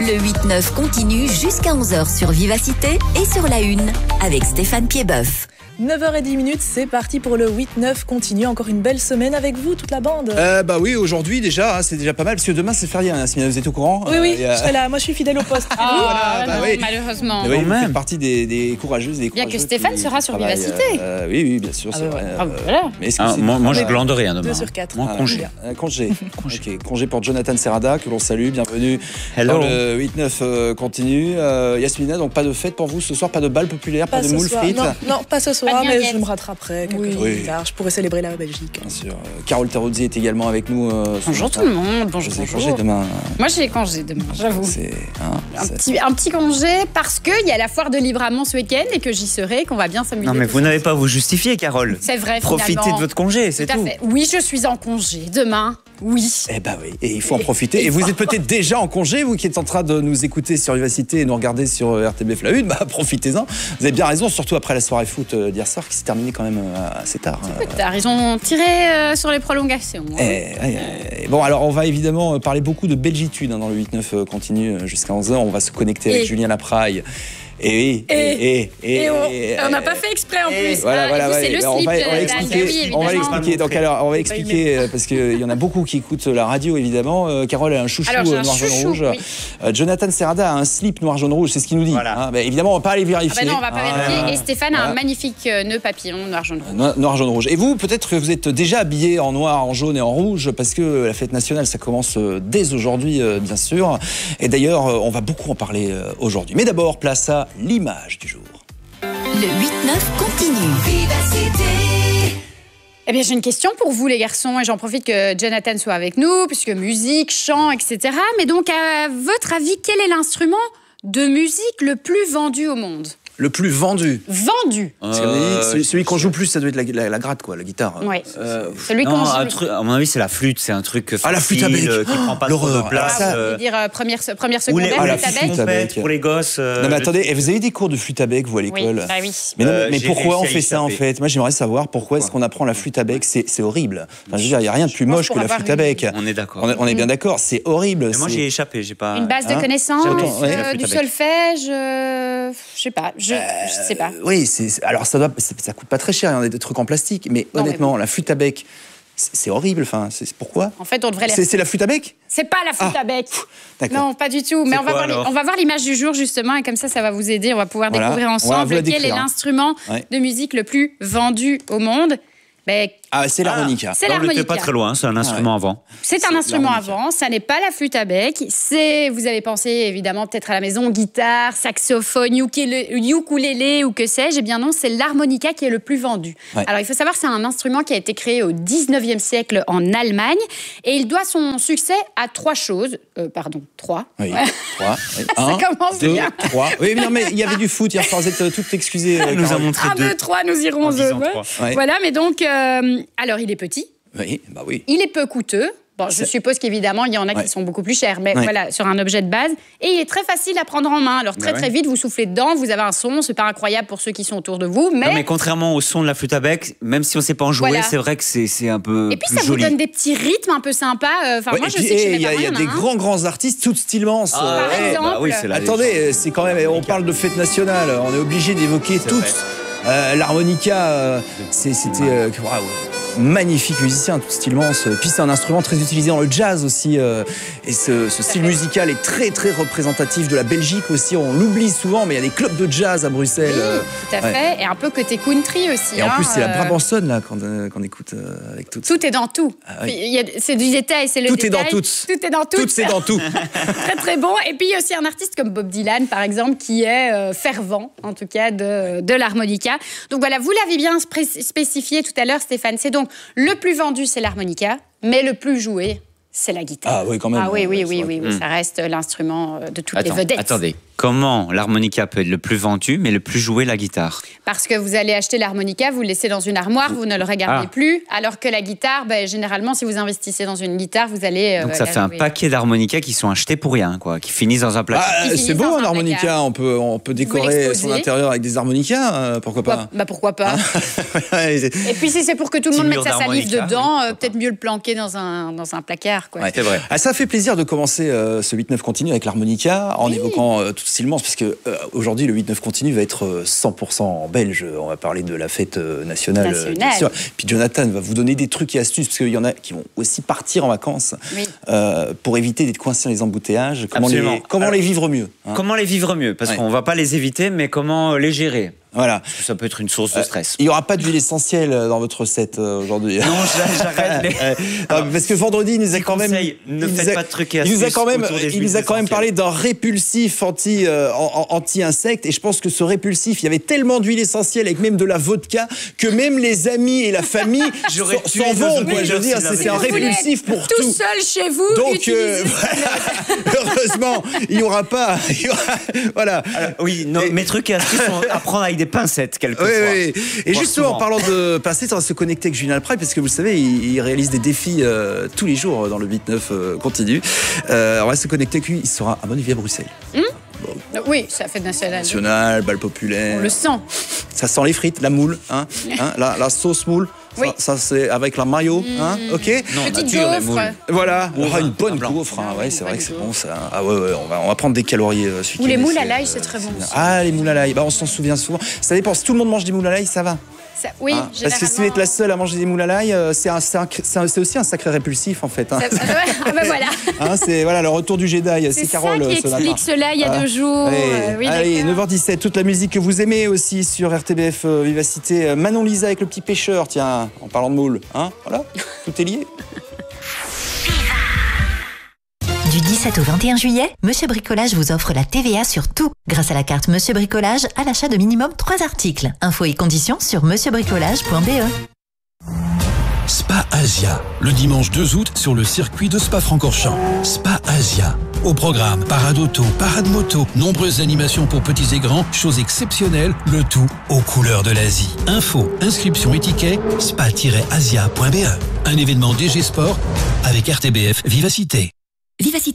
Le 8-9 continue jusqu'à 11h sur Vivacité et sur La Une avec Stéphane Piedboeuf. 9h10, c'est parti pour le 8-9 continue. Encore une belle semaine avec vous, toute la bande. Bah oui, aujourd'hui déjà, hein, c'est déjà pas mal, parce que demain c'est férié, hein, Simina, vous êtes au courant? Oui, je serai là, moi je suis fidèle au poste. Oui. Malheureusement. Oui, vous faites partie des courageuses, des Bien courageux que Stéphane qui sera sur travaillent, Vivacité. Oui, bien sûr, c'est vrai. Voilà. Mais est-ce que moi, je glande rien demain. 2 sur 4. Moi, congé. Congé. Ok, congé pour Jonathan Serrada, que l'on salue, bienvenue. Hello. Dans le 8-9 continue. Yasmina, donc pas de fête pour vous ce soir, pas de bal populaire, pas de moule frites? Non, pas ce soir, Pas de mais guinguette. je me rattraperai quelques jours Oui. plus tard. Je pourrais célébrer la Belgique. Bien sûr. Carole Terozzi est également avec nous. Bonjour tout le monde, bonjour. Vous avez congé demain. Moi j'ai congé demain, j'avoue. Un petit congé parce qu'il y a la foire de Libramont ce week-end et que j'y serai, qu'on va bien s'amuser. Non, mais vous n'avez pas à vous justifier, Carole. C'est vrai, Profitez finalement. de votre congé, c'est Tout à tout. fait. Oui, je suis en congé demain. Oui. Eh ben oui, et il faut en profiter. Et vous êtes peut-être déjà en congé, vous qui êtes en train de nous écouter sur Vivacité et nous regarder sur RTBF La Une, bah profitez-en. Vous avez bien raison, surtout après la soirée foot d'hier soir qui s'est terminée quand même assez tard. T'as raison, tirer sur les prolongations. Bon, alors on va évidemment parler beaucoup de belgitude dans le 8-9 continue jusqu'à 11h. On va se connecter avec Julien Lapraille. Et on n'a pas fait exprès en plus. Voilà. C'est le slip. On va expliquer. Donc alors, on va expliquer parce qu'il y en a beaucoup qui écoutent la radio évidemment. Carole a un chouchou noir jaune rouge. Oui. Jonathan Serrada a un slip noir jaune rouge, c'est ce qu'il nous dit. Voilà. Hein, évidemment, on va pas aller vérifier. Non, on va pas vérifier. Et Stéphane a un magnifique nœud papillon noir jaune rouge. Noir jaune rouge. Et vous, peut-être que vous êtes déjà habillé en noir, en jaune et en rouge parce que la fête nationale, ça commence dès aujourd'hui, bien sûr. Et d'ailleurs, on va beaucoup en parler aujourd'hui. Mais d'abord, place à l'image du jour. Le 8-9 continue. Vivacité. Eh bien, j'ai une question pour vous, les garçons, et j'en profite que Jonathan soit avec nous, puisque musique, chant, etc. Mais donc, à votre avis, quel est l'instrument de musique le plus vendu au monde? Le plus vendu. Vendu. Celui qu'on joue plus, ça doit être la gratte, quoi, la guitare. Oui. Celui qu'on joue. À mon avis, c'est la flûte. C'est un truc la flûte à bec. qui prend pas trop de place. Je veux dire première secondaire, la flûte à bec. pour les gosses. Non mais attendez, et vous avez des cours de flûte à bec, vous, à l'école? Oui. Mais pourquoi on fait ça, en fait? Moi, j'aimerais savoir pourquoi est-ce qu'on apprend la flûte à bec. C'est horrible. Enfin, je veux dire, il n'y a rien de plus moche que la flûte à bec. On est d'accord. On est bien d'accord, c'est horrible. Moi, j'ai échappé. J'ai pas. Une base de connaissances, du solfège, je sais pas. Je sais pas. Oui, alors ça coûte pas très cher, il y a des trucs en plastique, mais honnêtement, la flûte à bec, c'est horrible. Enfin, pourquoi? En fait, on devrait C'est la flûte à bec? C'est pas la flûte à bec. D'accord. Non, pas du tout. Mais on va voir l'image du jour, justement, et comme ça va vous aider. On va pouvoir découvrir ensemble quel est l'instrument de musique le plus vendu au monde. C'est l'harmonica. C'est l'harmonica. On n'était pas très loin, c'est un instrument avant. C'est un instrument avant, ça n'est pas la flûte à bec. Vous avez pensé évidemment peut-être à la maison, guitare, saxophone, ukulélé ou que sais-je. Eh bien non, c'est l'harmonica qui est le plus vendu. Ouais. Alors il faut savoir que c'est un instrument qui a été créé au 19e siècle en Allemagne et il doit son succès à trois choses. Trois. Oui, trois. Oui. Ça commence 2, bien. 3. Oui, mais non, mais il y avait du foot hier soir, vous êtes toutes excusées. Elle nous a montré 1, 2, 3, nous irons. Ouais. Voilà, mais donc, alors il est petit. Oui. Il est peu coûteux. Bon, je suppose qu'évidemment, il y en a qui sont beaucoup plus chers, mais voilà, sur un objet de base. Et il est très facile à prendre en main. Alors, très vite, vous soufflez dedans, vous avez un son, c'est pas incroyable pour ceux qui sont autour de vous, mais... Non, mais contrairement au son de la flûte à bec, même si on sait pas en jouer, c'est vrai que c'est un peu Et puis, ça vous donne des petits rythmes un peu sympas. Enfin, moi, je sais que chez mes parents, il y a des grands artistes, toutes Stillmans. Par exemple. Attendez, c'est quand même... On parle de fête nationale, on est obligé d'évoquer toutes. L'harmonica, c'était magnifique musicien, tout Stillmans. Puis c'est un instrument très utilisé dans le jazz aussi. Et ce style musical est très très représentatif de la Belgique aussi. On l'oublie souvent, mais il y a des clubs de jazz à Bruxelles. Oui, tout à fait. Et un peu côté country aussi. Et en plus, c'est la Brabançonne là qu'on écoute avec toutes. Tout est dans tout. C'est du détail, c'est le détail. Tout est dans tout. Tout est dans tout. Tout c'est dans tout. Très très bon. Et puis il y a aussi un artiste comme Bob Dylan, par exemple, qui est fervent, en tout cas, de l'harmonica. Donc voilà, vous l'avez bien spécifié tout à l'heure, Stéphane. C'est donc le plus vendu, c'est l'harmonica, mais le plus joué, c'est la guitare. Ah oui, quand même. Ah oui, ça reste l'instrument de toutes les vedettes. Attendez, comment l'harmonica peut être le plus vendu, mais le plus joué la guitare? Parce que vous allez acheter l'harmonica, vous le laissez dans une armoire, vous ne le regardez plus, alors que la guitare, généralement, si vous investissez dans une guitare, vous allez donc ça fait un paquet d'harmonicas qui sont achetés pour rien, quoi, qui finissent dans un placard. C'est beau un harmonica, on peut décorer son intérieur avec des harmonicas, pourquoi pas? Pourquoi pas. Et puis si c'est pour que tout le monde mette sa salive dedans, peut-être mieux le planquer dans un placard, quoi. Ouais, c'est vrai. Ça fait plaisir de commencer ce 8-9 continu avec l'harmonica en évoquant tout Stillmans, parce que aujourd'hui le 8-9 continu va être 100% belge. On va parler de la fête nationale. Bien sûr. Puis Jonathan va vous donner des trucs et astuces, parce qu'il y en a qui vont aussi partir en vacances pour éviter d'être coincés dans les embouteillages. Comment les vivre mieux, hein. Comment les vivre mieux, parce qu'on va pas les éviter, mais comment les gérer. Voilà. Parce que ça peut être une source de stress. Il n'y aura pas d'huile essentielle dans votre recette aujourd'hui. Non, j'arrête. Parce que vendredi, il nous a quand même. Ne faites pas de trucs et astuces. Il nous a quand même parlé d'un répulsif anti-insecte. Et je pense que ce répulsif, il y avait tellement d'huile essentielle avec même de la vodka que même les amis et la famille s'en vont. Je veux dire, c'est un répulsif pour tout. Tout seul chez vous. Donc, heureusement, il n'y aura pas. Voilà. Oui, mes trucs et astuces sont à prendre avec des pincettes quelquefois. Oui. Et justement, en parlant de pincettes, on va se connecter avec Julien Lepral, parce que vous le savez, il réalise des défis tous les jours dans le 8-9 continu. On va se connecter avec lui. Il sera, à mon avis, à Bruxelles. Oui, c'est la fête nationale, bal populaire. On le sent. Ça sent les frites, la moule, la sauce moule. Oui. Ça c'est avec la mayo, ok. Non, petite gaufre. Voilà, une bonne gaufre. C'est vrai que c'est bon ça. On va prendre des calories. Ou les moules à l'ail, c'est très bon. Les moules à l'ail, on s'en souvient souvent. Ça dépend. Si tout le monde mange des moules à l'ail, ça va. Oui, parce que si vous êtes la seule à manger des moules à l'ail, c'est aussi un sacré répulsif en fait. Voilà. Le retour du Jedi. C'est Carole. C'est ça qui explique cela il y a 2 jours. Allez, 9h17, toute la musique que vous aimez aussi sur RTBF Vivacité. Manon Lisa avec le petit pêcheur, tiens, en parlant de moules. Voilà, tout est lié. Du 17 au 21 juillet, Monsieur Bricolage vous offre la TVA sur tout. Grâce à la carte Monsieur Bricolage, à l'achat de minimum 3 articles. Infos et conditions sur monsieurbricolage.be. Spa Asia, le dimanche 2 août sur le circuit de Spa-Francorchamps. Spa Asia. Au programme, parade auto, parade moto, nombreuses animations pour petits et grands, choses exceptionnelles, le tout aux couleurs de l'Asie. Info, inscription et ticket, spa-asia.be. Un événement DG Sport avec RTBF Vivacité. Vivacité.